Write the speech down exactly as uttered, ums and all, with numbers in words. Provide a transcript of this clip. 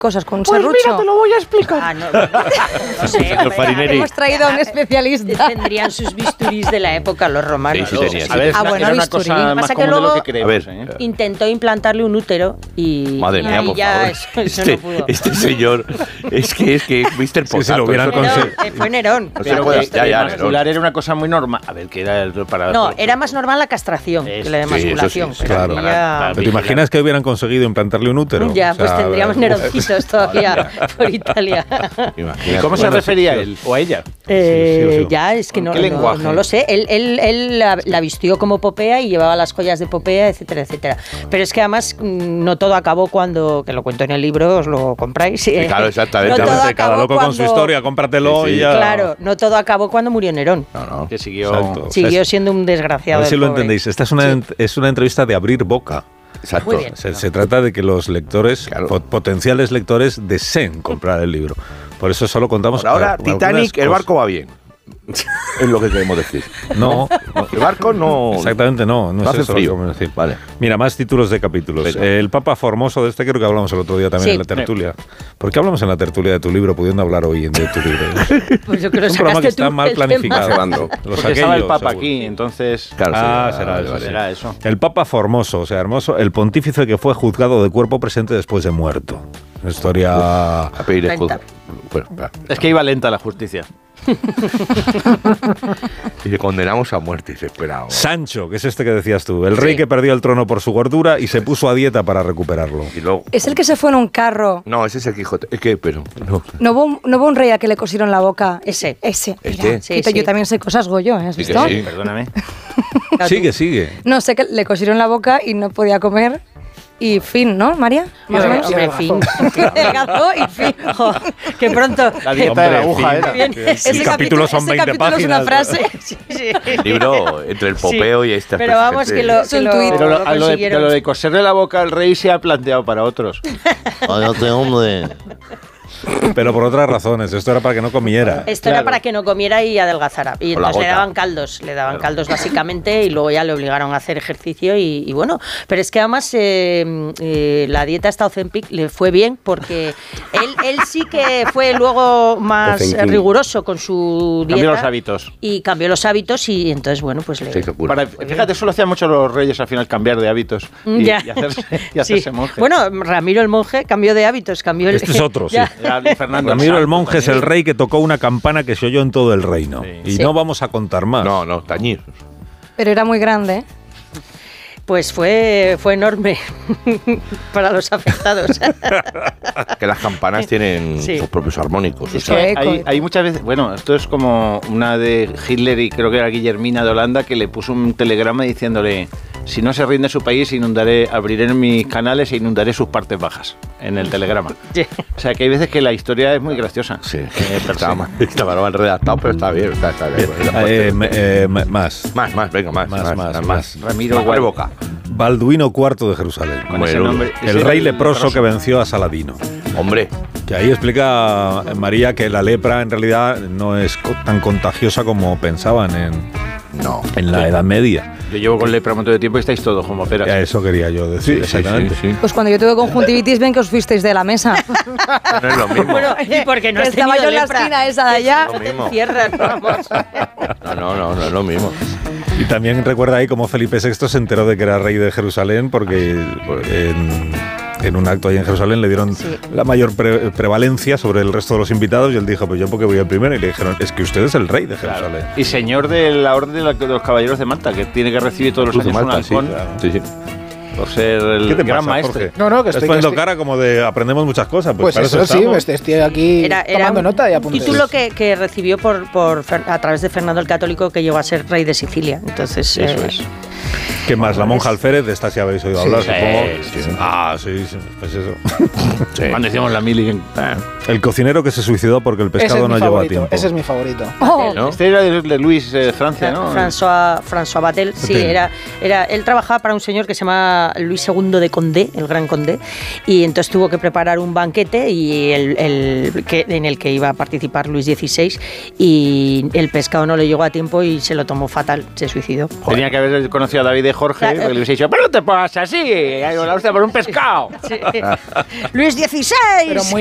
cosas con pues serrucho? Mira, te lo voy a explicar. Ah, no, no, no sé, hombre, hemos traído a un especialista. Tendrían sus bisturís de la época los romanos. Sí, sí, tenía, sí. A ver, Ah, era, bueno, era una bisturí. cosa más Pasa que común de lo luego- que creemos. A ver, ¿eh? Intentó implantarle un útero y, Madre y mía, ahí por ya favor. eso, eso este, no pudo. este señor es que es que mister Sí, si Potato. lo hubieran eso- Nerón, conseguido. eh, fue Nerón. O sea, Pero puede- que ya, ya, emascular Nerón. era una cosa muy normal. A ver, que era el para. No, era más normal la castración que la Sí, eso sí, emasculación. sí, pero claro. aquí ya- ¿Pero te imaginas que hubieran conseguido implantarle un útero? Ya, O sea, pues tendríamos neroncitos todavía por Italia. Imagínate. ¿Y cómo se Bueno, refería sí, él o a ella? Eh, Sí, sí, sí. ya, es que ¿Con no, qué no, lenguaje? no lo sé. Él, él, él la, la vistió como Popea y llevaba las joyas de Popea, etcétera, etcétera. Pero es que además mm, no todo acabó cuando, que lo cuento en el libro, os lo compráis. Sí, claro, exactamente. No todo Cada acabó loco con su cuando- historia, cómpratelo Sí, sí. y ya. Claro, no todo acabó cuando murió Nerón. No, no. Que siguió. Exacto. O sea, Siguió es- siendo un A desgraciado. ver si el lo pobre. entendéis. Esta es una, ent- es una entrevista de abrir boca. Exacto. Muy bien. Se, se trata de que los lectores, Claro. po- potenciales lectores, deseen comprar el libro. Por eso solo contamos. Por ahora, a- algunas Titanic, el cosas. barco va bien. Es lo que queremos decir. No, El barco no. exactamente no. No, No es hace eso lo que frío. vamos a decir. Vale. Mira, más títulos de capítulos. Venga. El Papa Formoso, de este creo que hablamos el otro día también Sí. en la tertulia. ¿Por qué hablamos en la tertulia de tu libro, pudiendo hablar hoy de tu libro? Pues yo creo Es que un programa que sacaste está tú mal el planificado. tema. Llevando. Los Porque estaba el aquellos, Papa seguro. aquí, entonces. Claro, Ah, sí, será vale, eso, vale. Será eso. El Papa Formoso, o sea, hermoso, el pontífice que fue juzgado de cuerpo presente después de muerto. Una historia. A pedir el Lenta. juzgado. Bueno, claro. Es que iba lenta la justicia. Y le condenamos a muerte y se espera. Sancho, que es este que decías tú, el rey Sí. que perdió el trono por su gordura y se puso a dieta para recuperarlo. Y luego. Es el que se fue en un carro. No, ese es el Quijote. ¿Es que? Pero. No. ¿No hubo, un- no hubo un rey a que le cosieron la boca? Ese. Ese. ¿Este? Mira, Sí, Quito, sí. yo también sé cosas, Goyo, ¿eh? ¿Has Sí que visto? sí. Perdóname. Claro, Sigue, tú- sigue. No, sé que le cosieron la boca y no podía comer. Y fin, ¿no, María? Más o Hombre, menos. hombre, fin. Delgado y fin. Jo, que pronto. La dieta de la aguja fin. era. Bien, Que ese el capítulo son ese veinte capítulo es una páginas. frase. Sí, sí. Libro entre el popeo Sí. y este. Pero vamos, que lo, Es que un lo, tuit. Pero lo, lo a lo de, consiguieron. de lo de coserle la boca al rey se ha planteado para otros. Cállate, hombre. Pero por otras razones, esto era para que no comiera. Esto era Claro. para que no comiera y adelgazara. Y Con la entonces le gota. daban caldos, le daban caldos básicamente y luego ya le obligaron a hacer ejercicio y, y bueno. Pero es que además eh, eh, la dieta esta Ozempic le fue bien porque él, él sí que fue luego más Ozempic. riguroso con su dieta. Cambió los hábitos. Y cambió los hábitos y entonces, bueno, pues le... Se hizo cura. Para, fíjate, eso lo hacían mucho los reyes al final, cambiar de hábitos y, Ya. y hacerse, y Sí. hacerse monje. Bueno, Ramiro el monje cambió de hábitos, cambió el... Este es otro, sí. Ya. Ya, y Fernando Ramiro el Santo monje es el también. rey que tocó una campana que se oyó en todo el reino. Sí. Y Sí. no vamos a contar más. No, no, tañir. Pero era muy grande, ¿eh? Pues fue, fue enorme para los afectados. Que las campanas tienen Sí. sus propios armónicos. o Es sea, que Eco, hay, eco. hay muchas veces, bueno, esto es como una de Hitler y creo que era Guillermina de Holanda que le puso un telegrama diciéndole: si no se rinde su país, inundaré, abriré mis canales e inundaré sus partes bajas en el telegrama. Sí. O sea que hay veces que la historia es muy graciosa. Sí, Eh, per se. estaba mal, estaba mal redactado, pero está bien. Está, está bien. Eh, me- eh, me- más. Más, más, venga, más. Más, más, más. Ramiro Abre Gual- boca. Balduino cuarto de Jerusalén. Con ese Bueno, nombre. El Ese era rey leproso leproso. que venció a Saladino. Hombre, Que ahí explica María que la lepra en realidad no es co- tan contagiosa como pensaban en, no. en la Edad Media. Yo llevo con lepra un montón de tiempo y estáis todos como peras. A eso quería yo decir, Sí, exactamente. sí, sí. Pues cuando yo tuve conjuntivitis, ven que os fuisteis de la mesa. No es lo mismo. Bueno, y porque no Que has estaba tenido yo en la lepra. esquina esa de allá. Lo mismo. Cierran, vamos. No, no, no, no es lo mismo. Y también recuerda ahí cómo Felipe sexto se enteró de que era rey de Jerusalén porque en, en un acto ahí en Jerusalén le dieron Sí. la mayor pre- prevalencia sobre el resto de los invitados y él dijo, pues yo porque voy el primero. Y le dijeron, es que usted es el rey de Claro. Jerusalén. Y señor de la Orden de, la- de los Caballeros de Malta, que tiene que recibir todos los Cruz de años un Malta, sí, halcón claro. Sí, sí. por ser el ¿Qué te gran pasa, maestre. Jorge? No, no, que Estás estoy- poniendo que estoy- cara como de aprendemos muchas cosas. Pues, Pues para eso eso sí, estamos. este- estoy aquí Era, era tomando un nota y apuntes. título que, que recibió por, por Fer- a través de Fernando el Católico, que llegó a ser rey de Sicilia. Entonces, Eso eh, es. ¿Qué más? La monja alférez, de esta sí habéis oído Sí, hablar, sí, supongo. sí, sí. Ah, sí, sí, pues eso. Sí. Cuando hicimos la mili. en- El cocinero que se suicidó porque el Ese pescado es mi no llegó a favorito, tiempo. ese es mi favorito. Oh, ¿No? Este era de, de Luis eh, Francia, ¿no? François, François Vatel, sí, Vatel. era, era, él trabajaba para un señor que se llama Luis segundo de Condé, el Gran Condé, y entonces tuvo que preparar un banquete y el, el, que, en el que iba a participar Luis dieciséis, y el pescado no le llegó a tiempo y se lo tomó fatal, se suicidó. Tenía que haber conocido a David de Jorge, Claro. porque le hubiese dicho, pero no te pongas así, la hostia por un pescado. Sí. Luis dieciséis. Pero muy